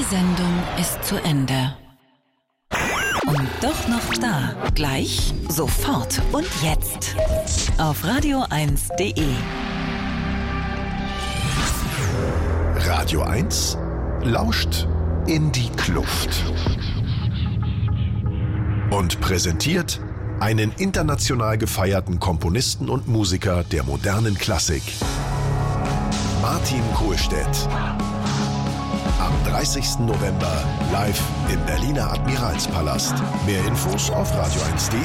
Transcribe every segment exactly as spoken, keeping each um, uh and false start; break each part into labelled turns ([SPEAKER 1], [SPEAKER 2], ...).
[SPEAKER 1] Sendung ist zu Ende. Und doch noch da. Gleich, sofort und jetzt. Auf radio eins punkt de.
[SPEAKER 2] Radio eins lauscht in die Kluft. Und präsentiert einen international gefeierten Komponisten und Musiker der modernen Klassik. Martin Kohlstedt. Am dreißigsten November live im Berliner Admiralspalast. Mehr Infos auf radio eins punkt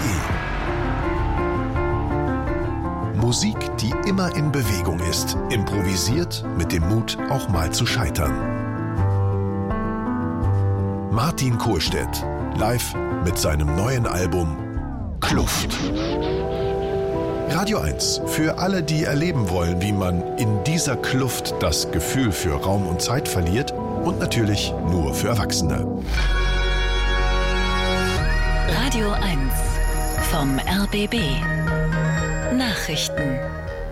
[SPEAKER 2] de. Musik, die immer in Bewegung ist. Improvisiert mit dem Mut, auch mal zu scheitern. Martin Kohlstedt. Live mit seinem neuen Album Kluft. Radio eins. Für alle, die erleben wollen, wie man in dieser Kluft das Gefühl für Raum und Zeit verliert. Und natürlich nur für Erwachsene.
[SPEAKER 1] Radio eins vom R B B. Nachrichten.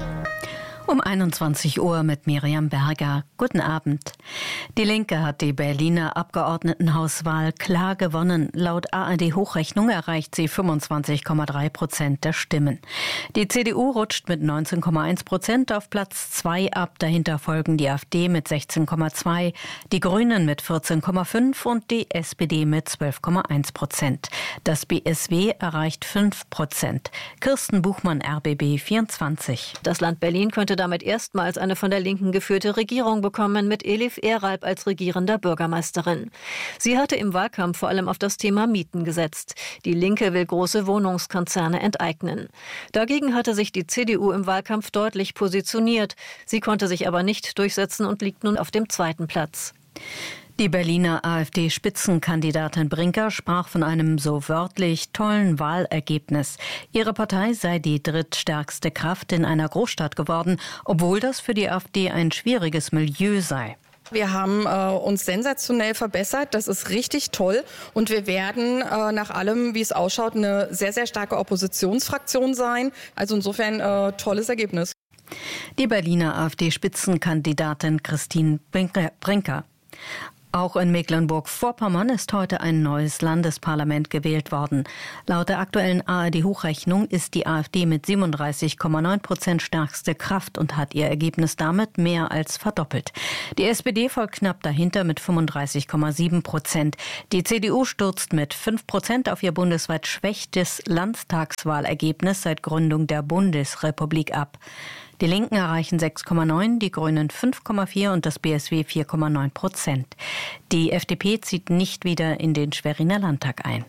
[SPEAKER 3] Um einundzwanzig Uhr mit Miriam Berger. Guten Abend. Die Linke hat die Berliner Abgeordnetenhauswahl klar gewonnen. Laut A R D-Hochrechnung erreicht sie fünfundzwanzig Komma drei Prozent der Stimmen. Die C D U rutscht mit neunzehn Komma eins Prozent auf Platz zwei ab. Dahinter folgen die AfD mit sechzehn Komma zwei, die Grünen mit vierzehn Komma fünf und die S P D mit zwölf Komma eins Prozent. Das B S W erreicht fünf Prozent. Kirsten Buchmann, R B B vierundzwanzig.
[SPEAKER 4] Das Land Berlin könnte damit erstmals eine von der Linken geführte Regierung bekommen, mit Elif Eralp als regierender Bürgermeisterin. Sie hatte im Wahlkampf vor allem auf das Thema Mieten gesetzt. Die Linke will große Wohnungskonzerne enteignen. Dagegen hatte sich die C D U im Wahlkampf deutlich positioniert. Sie konnte sich aber nicht durchsetzen und liegt nun auf dem zweiten Platz.
[SPEAKER 3] Die Berliner AfD-Spitzenkandidatin Brinker sprach von einem so wörtlich tollen Wahlergebnis. Ihre Partei sei die drittstärkste Kraft in einer Großstadt geworden, obwohl das für die AfD ein schwieriges Milieu sei.
[SPEAKER 5] Wir haben äh, uns sensationell verbessert, das ist richtig toll und wir werden äh, nach allem, wie es ausschaut, eine sehr, sehr starke Oppositionsfraktion sein. Also insofern äh, tolles Ergebnis.
[SPEAKER 3] Die Berliner AfD-Spitzenkandidatin Christine Brinker. Auch in Mecklenburg-Vorpommern ist heute ein neues Landesparlament gewählt worden. Laut der aktuellen A R D-Hochrechnung ist die AfD mit siebenunddreißig Komma neun Prozent stärkste Kraft und hat ihr Ergebnis damit mehr als verdoppelt. Die S P D folgt knapp dahinter mit fünfunddreißig Komma sieben Prozent. Die C D U stürzt mit fünf Prozent auf ihr bundesweit schwächstes Landtagswahlergebnis seit Gründung der Bundesrepublik ab. Die Linken erreichen sechs Komma neun, die Grünen fünf Komma vier und das B S W vier Komma neun Prozent. Die F D P zieht nicht wieder in den Schweriner Landtag ein.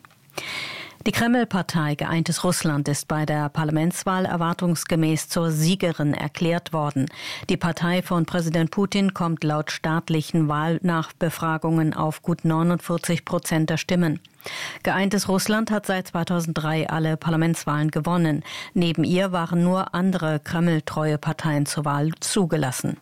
[SPEAKER 3] Die Kreml-Partei Geeintes Russland ist bei der Parlamentswahl erwartungsgemäß zur Siegerin erklärt worden. Die Partei von Präsident Putin kommt laut staatlichen Wahlnachbefragungen auf gut neunundvierzig Prozent der Stimmen. Geeintes Russland hat seit zweitausenddrei alle Parlamentswahlen gewonnen. Neben ihr waren nur andere Kreml-treue Parteien zur Wahl zugelassen.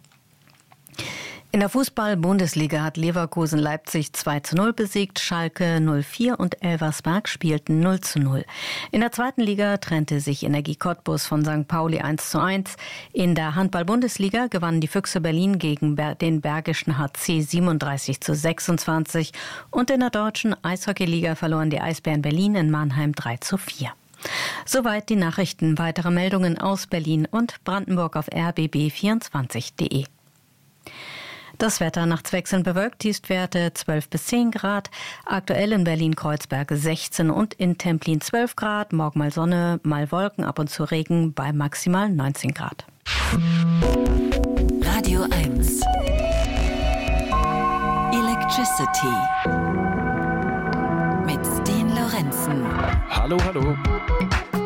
[SPEAKER 3] In der Fußball-Bundesliga hat Leverkusen Leipzig zwei zu null besiegt, Schalke null vier und Elversberg spielten null zu null. In der zweiten Liga trennte sich Energie Cottbus von Sankt Pauli eins zu eins. In der Handball-Bundesliga gewannen die Füchse Berlin gegen den Bergischen H C siebenunddreißig zu sechsundzwanzig und in der deutschen Eishockeyliga verloren die Eisbären Berlin in Mannheim drei zu vier. Soweit die Nachrichten. Weitere Meldungen aus Berlin und Brandenburg auf r b b vierundzwanzig punkt de. Das Wetter nachts wechselnd bewölkt, Tiefstwerte zwölf bis zehn Grad. Aktuell in Berlin-Kreuzberg sechzehn und in Templin zwölf Grad. Morgen mal Sonne, mal Wolken, ab und zu Regen bei maximal neunzehn Grad.
[SPEAKER 1] Radio eins. Electricity. Mit Sten Lorenzen.
[SPEAKER 6] Hallo, hallo.